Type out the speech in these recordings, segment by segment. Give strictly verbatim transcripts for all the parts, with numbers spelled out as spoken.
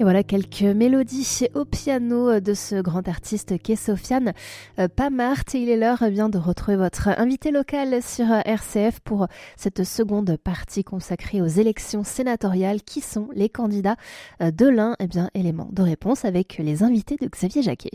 Et voilà quelques mélodies au piano de ce grand artiste qu'est Sofiane Pamart. Et il est l'heure eh bien de retrouver votre invité local sur R C F pour cette seconde partie consacrée aux élections sénatoriales. Qui sont les candidats de l'Ain? Eh bien, élément de réponse avec les invités de Xavier Jacquet.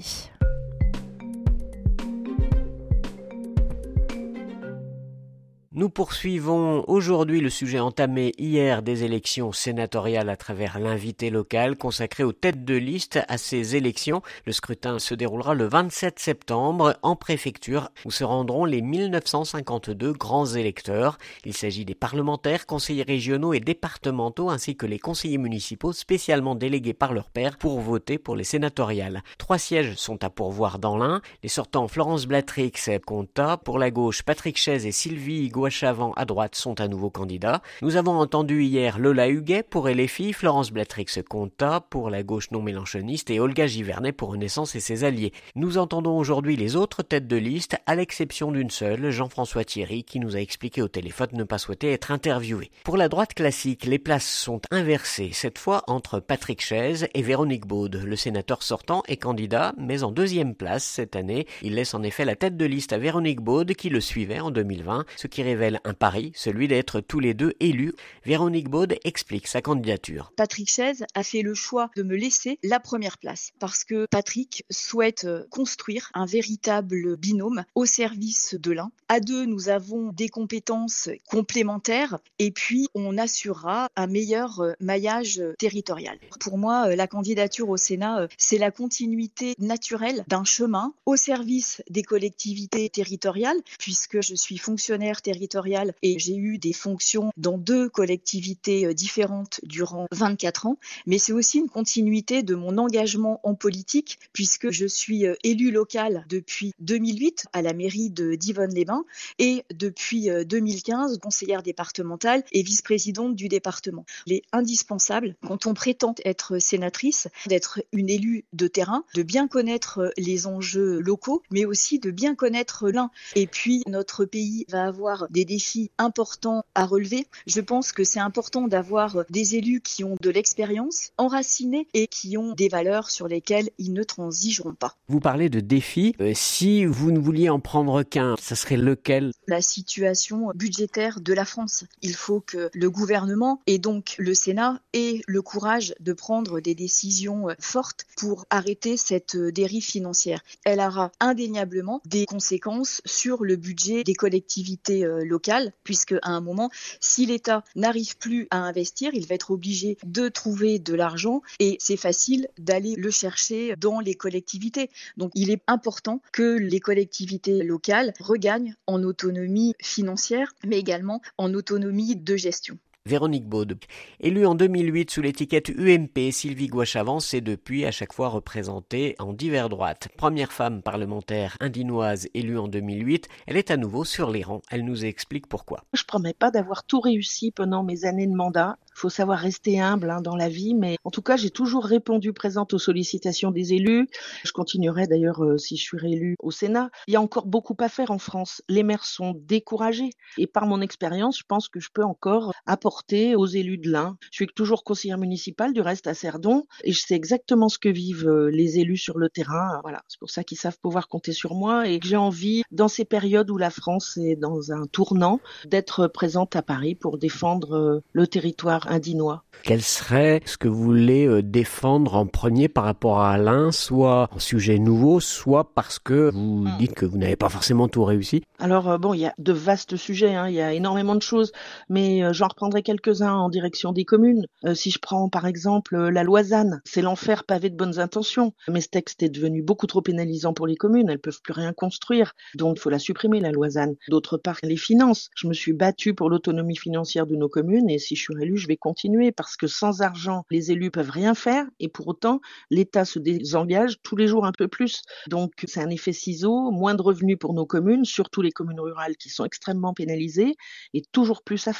Nous poursuivons aujourd'hui le sujet entamé hier des élections sénatoriales à travers l'invité local consacré aux têtes de liste à ces élections. Le scrutin se déroulera le vingt-sept septembre en préfecture où se rendront les mille neuf cent cinquante-deux grands électeurs. Il s'agit des parlementaires, conseillers régionaux et départementaux ainsi que les conseillers municipaux spécialement délégués par leur pairs pour voter pour les sénatoriales. Trois sièges sont à pourvoir dans l'Ain. Les sortants Florence Blatrix, Comtat, pour la gauche Patrick Chaize et Sylvie Gouachavant à droite sont à nouveau candidats. Nous avons entendu hier Lola Huguet pour L F I, Florence Blatrix Comtat pour la gauche non mélanchoniste et Olga Givernet pour Renaissance et ses alliés. Nous entendons aujourd'hui les autres têtes de liste, à l'exception d'une seule, Jean-François Thierry, qui nous a expliqué au téléphone ne pas souhaiter être interviewé. Pour la droite classique, les places sont inversées, cette fois entre Patrick Chaize et Véronique Baude. Le sénateur sortant est candidat, mais en deuxième place cette année. Il laisse en effet la tête de liste à Véronique Baude, qui le suivait en deux mille vingt, ce qui révèle un pari, celui d'être tous les deux élus. Véronique Baude explique sa candidature. Patrick Chaize a fait le choix de me laisser la première place parce que Patrick souhaite construire un véritable binôme au service de l'Ain. À deux, nous avons des compétences complémentaires et puis on assurera un meilleur maillage territorial. Pour moi, la candidature au Sénat, c'est la continuité naturelle d'un chemin au service des collectivités territoriales puisque je suis fonctionnaire territorial et j'ai eu des fonctions dans deux collectivités différentes durant vingt-quatre ans, mais c'est aussi une continuité de mon engagement en politique puisque je suis élue locale depuis deux mille huit à la mairie de Divonne-les-Bains et depuis deux mille quinze conseillère départementale et vice-présidente du département. Il est indispensable quand on prétend être sénatrice d'être une élue de terrain, de bien connaître les enjeux locaux, mais aussi de bien connaître l'Ain. Et puis notre pays va avoir des défis importants à relever. Je pense que c'est important d'avoir des élus qui ont de l'expérience, enracinés et qui ont des valeurs sur lesquelles ils ne transigeront pas. Vous parlez de défis. Euh, si vous ne vouliez en prendre qu'un, ça serait lequel? La situation budgétaire de la France. Il faut que le gouvernement et donc le Sénat aient le courage de prendre des décisions fortes pour arrêter cette dérive financière. Elle aura indéniablement des conséquences sur le budget des collectivités locales, puisque à un moment, si l'État n'arrive plus à investir, il va être obligé de trouver de l'argent et c'est facile d'aller le chercher dans les collectivités. Donc il est important que les collectivités locales regagnent en autonomie financière, mais également en autonomie de gestion. Véronique Baude. Élue en deux mille huit sous l'étiquette U M P, Sylvie Gouachavant s'est depuis à chaque fois représentée en divers droites. Première femme parlementaire indinoise élue en deux mille huit, elle est à nouveau sur les rangs. Elle nous explique pourquoi. Je ne promets pas d'avoir tout réussi pendant mes années de mandat. Il faut savoir rester humble hein, dans la vie, mais en tout cas, j'ai toujours répondu présente aux sollicitations des élus. Je continuerai d'ailleurs euh, si je suis réélue au Sénat. Il y a encore beaucoup à faire en France. Les maires sont découragés et par mon expérience, je pense que je peux encore apporter aux élus de l'Ain. Je suis toujours conseillère municipale du reste à Cerdon et je sais exactement ce que vivent les élus sur le terrain. Voilà, c'est pour ça qu'ils savent pouvoir compter sur moi et que j'ai envie, dans ces périodes où la France est dans un tournant, d'être présente à Paris pour défendre le territoire indinois. Quel serait ce que vous voulez défendre en premier par rapport à l'Ain, soit en sujet nouveau, soit parce que vous dites que vous n'avez pas forcément tout réussi? Alors bon, il y a de vastes sujets, hein, il y a énormément de choses, mais euh, j'en reprendrai quelques-uns en direction des communes. Euh, si je prends par exemple euh, la Loisanne, c'est l'enfer pavé de bonnes intentions, mais ce texte est devenu beaucoup trop pénalisant pour les communes, elles peuvent plus rien construire, donc il faut la supprimer la Loisanne. D'autre part, les finances, je me suis battue pour l'autonomie financière de nos communes et si je suis élue, je vais continuer parce que sans argent, les élus peuvent rien faire et pour autant, l'État se désengage tous les jours un peu plus. Donc c'est un effet ciseau, moins de revenus pour nos communes, surtout les communes rurales qui sont extrêmement pénalisées et toujours plus à faire.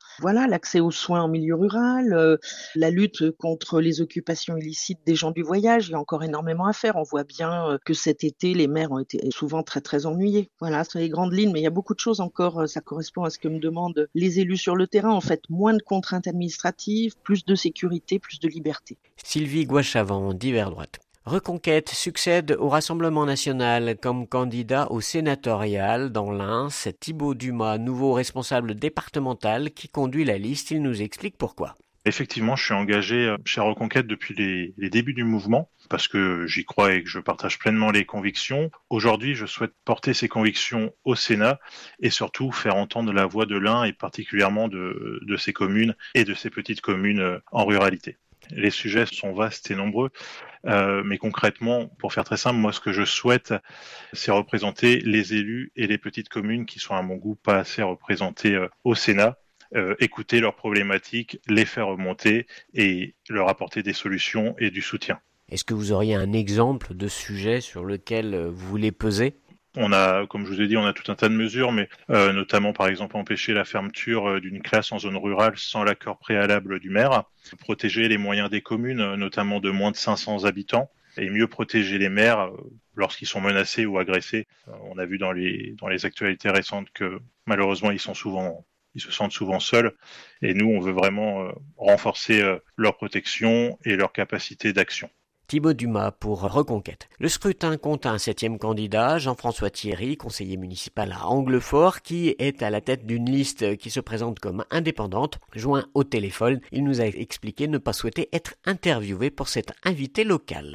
Voilà, l'accès aux soins en milieu rural, euh, la lutte contre les occupations illicites des gens du voyage, il y a encore énormément à faire. On voit bien euh, que cet été, les maires ont été souvent très très ennuyés. Voilà, c'est les grandes lignes, mais il y a beaucoup de choses encore. Ça correspond à ce que me demandent les élus sur le terrain. En fait, moins de contraintes administratives, plus de sécurité, plus de liberté. Sylvie Gouachavant, Divers Droite. Reconquête succède au Rassemblement national comme candidat au sénatorial dans l'Ain. C'est Thibaut Dumas, nouveau responsable départemental, qui conduit la liste. Il nous explique pourquoi. Effectivement, je suis engagé chez Reconquête depuis les, les débuts du mouvement parce que j'y crois et que je partage pleinement les convictions. Aujourd'hui, je souhaite porter ces convictions au Sénat et surtout faire entendre la voix de l'Ain et particulièrement de, de ces communes et de ces petites communes en ruralité. Les sujets sont vastes et nombreux, euh, mais concrètement, pour faire très simple, moi ce que je souhaite, c'est représenter les élus et les petites communes qui sont à mon goût pas assez représentées euh, au Sénat, euh, écouter leurs problématiques, les faire remonter et leur apporter des solutions et du soutien. Est-ce que vous auriez un exemple de sujet sur lequel vous voulez peser ? On a, comme je vous ai dit, on a tout un tas de mesures, mais euh, notamment, par exemple, empêcher la fermeture d'une classe en zone rurale sans l'accord préalable du maire, protéger les moyens des communes, notamment de moins de cinq cents habitants, et mieux protéger les maires lorsqu'ils sont menacés ou agressés. On a vu dans les dans les actualités récentes que malheureusement ils sont souvent ils se sentent souvent seuls, et nous, on veut vraiment euh, renforcer euh, leur protection et leur capacité d'action. Thibaut Dumas pour Reconquête. Le scrutin compte un septième candidat, Jean-François Thierry, conseiller municipal à Anglefort, qui est à la tête d'une liste qui se présente comme indépendante. Joint au téléphone, il nous a expliqué ne pas souhaiter être interviewé pour cet invité local.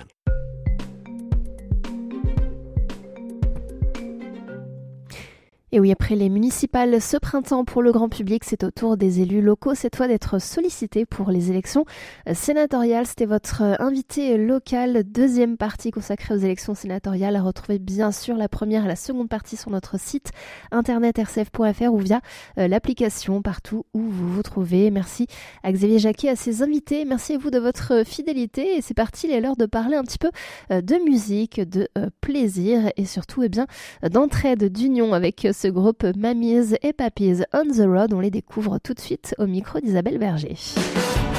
Et oui, après les municipales ce printemps pour le grand public, c'est au tour des élus locaux cette fois d'être sollicités pour les élections sénatoriales. C'était votre invité local, deuxième partie consacrée aux élections sénatoriales. À retrouver bien sûr la première et la seconde partie sur notre site internet r c f point f r ou via l'application partout où vous vous trouvez. Merci à Xavier Jacquet, à ses invités. Merci à vous de votre fidélité. Et c'est parti, il est l'heure de parler un petit peu de musique, de plaisir et surtout eh bien, d'entraide, d'union avec ce groupe Mamies et Papys on the Road. On les découvre tout de suite au micro d'Isabelle Berger.